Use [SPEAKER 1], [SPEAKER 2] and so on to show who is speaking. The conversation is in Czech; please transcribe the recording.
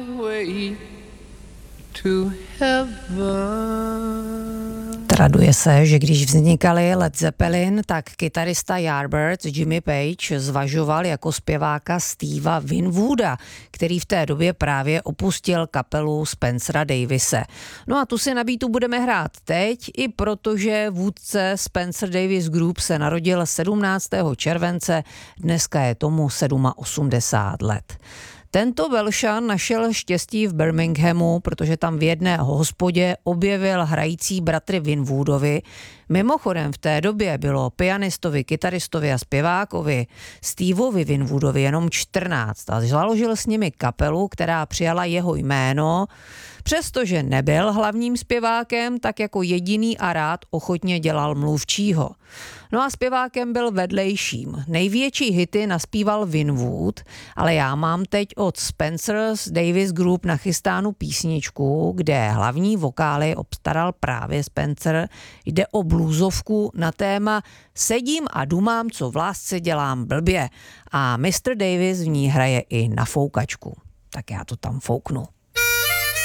[SPEAKER 1] way to heaven.
[SPEAKER 2] Traduje se, že když vznikali Led Zeppelin, tak kytarista Yardbirds Jimmy Page zvažoval jako zpěváka Stevea Winwooda, který v té době právě opustil kapelu Spencera Davise. No a tu si na beatu budeme hrát teď, i protože vůdce Spencer Davis Group se narodil 17. července, dneska je tomu 87 let. Tento Velšan našel štěstí v Birminghamu, protože tam v jedné hospodě objevil hrající bratry Winwoodovi. Mimochodem v té době bylo pianistovi, kytaristovi a zpěvákovi Steveovi Winwoodovi jenom 14 a založil s nimi kapelu, která přijala jeho jméno. Přestože nebyl hlavním zpěvákem, tak jako jediný a rád ochotně dělal mluvčího. No a zpěvákem byl vedlejším. Největší hity naspíval Winwood, ale já mám teď od Spencer's Davis Group nachystánu písničku, kde hlavní vokály obstaral právě Spencer. Jde o bluesovku na téma Sedím a dumám, co v lásce dělám blbě. A Mr. Davis v ní hraje i na foukačku. Tak já to tam fouknu.